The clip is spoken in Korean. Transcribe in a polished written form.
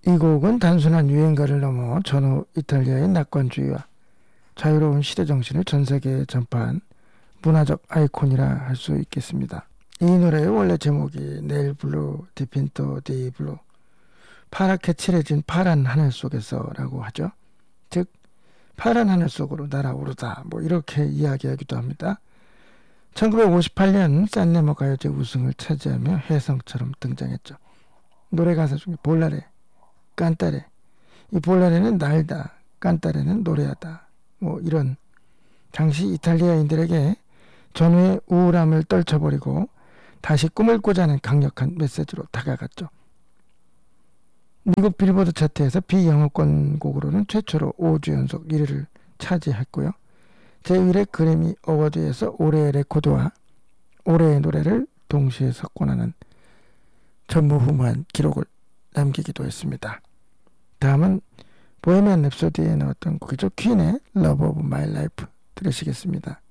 이 곡은 단순한 유행가를 넘어 전후 이탈리아의 낙관주의와 자유로운 시대정신을 전세계에 전파한 문화적 아이콘이라 할 수 있겠습니다. 이 노래의 원래 제목이 넬 블루 디핀토 디 블루, 파랗게 칠해진 파란 하늘 속에서라고 하죠. 즉 파란 하늘 속으로 날아오르다, 이렇게 이야기하기도 합니다. 1958년 산레모 가요제 우승을 차지하며 혜성처럼 등장했죠. 노래 가사 중에 볼라레, 깐따레, 이 볼라레는 날다, 깐따레는 노래하다, 이런 당시 이탈리아인들에게 전후의 우울함을 떨쳐버리고 다시 꿈을 꾸자는 강력한 메시지로 다가갔죠. 미국 빌보드 차트에서 비영어권 곡으로는 최초로 5주 연속 1위를 차지했고요. 제1회 그래미 어워드에서 올해의 레코드와 올해의 노래를 동시에 석권하는 전무후무한 기록을 남기기도 했습니다. 다음은 보헤미안 랩소디에 나왔던 곡이죠. 퀸의 Love of My Life 들으시겠습니다.